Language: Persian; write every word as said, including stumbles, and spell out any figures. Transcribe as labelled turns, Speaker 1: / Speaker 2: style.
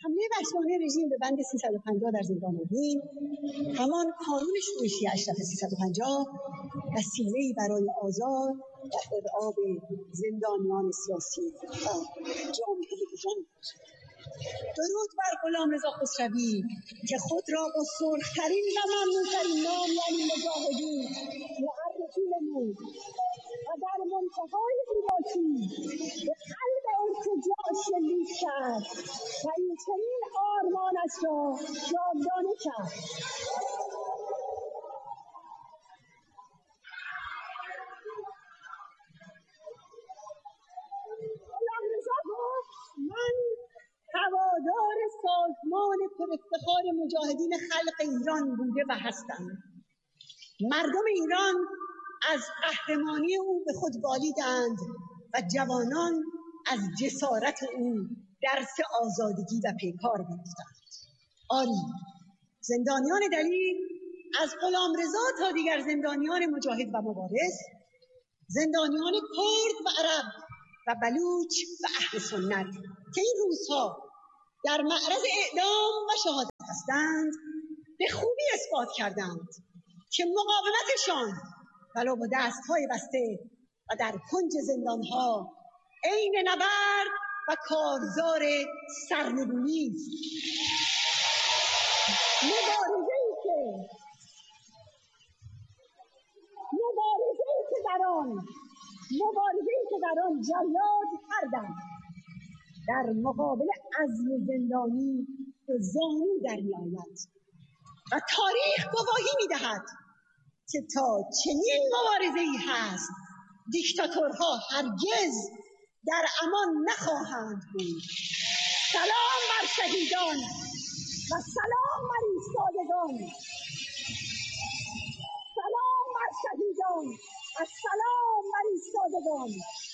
Speaker 1: حمله وحشیانه رژیم به بند سیصد و پنجاه در زندان اوین، همان کانون شورشی اشرف سیصد و پنجاه، وسیله‌ای برای آزاد و ارعاب زندانیان سیاسی و جامعه ایران بود. درود بر غلامرضا خسروی که خود را با سرخ‌ترین و ممنون‌ترین نام یعنی مجاهدین معرفی نمود و در منتهای زیباکی به قلب ارتجاع شلیک کرد و این چنین آرمانش را جاودانه کرد. غلامرضا گفت من هوادار سازمان پرافتخار مجاهدین خلق ایران بوده و هستم. مردم ایران از قهرمانی او به خود بالیدند و جوانان از جسارت او درس آزادگی و پیکار گرفتند. آری، زندانیان دلیر از غلامرضا تا دیگر زندانیان مجاهد و مبارز، زندانیان کرد و عرب و بلوچ و اهل سنت که این روزها در معرض اعدام و شهادت هستند، به خوبی اثبات کردند که مقاومتشان ولو با دستهای بسته و در کنج زندانها عین نبرد و کارزار سرنگونی است. مبارزه‌ای که مبارزه‌ای که در آن مبارزه‌ای که در آن جلاد کردند در مقابل عزم زندانی به زانو در می‌آید و تاریخ گواهی می‌دهد که تا چنین مبارزه‌ای هست دیکتاتورها هرگز در امان نخواهند بود. سلام بر شهیدان و سلام بر ایستادگان. سلام بر شهیدان و سلام بر ایستادگان.